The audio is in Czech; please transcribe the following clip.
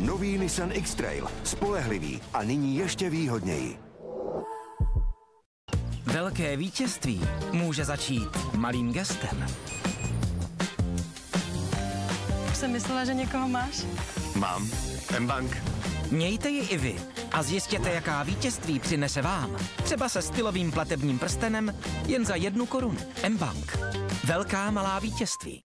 Nový Nissan X-Trail. Spolehlivý a nyní ještě výhodněji. Velké vítězství může začít malým gestem. Už jsem myslela, že někoho máš. Mám. mBank. Mějte ji i vy a zjistěte, jaká vítězství přinese vám. Třeba se stylovým platebním prstenem jen za 1 korunu. mBank. Velká malá vítězství.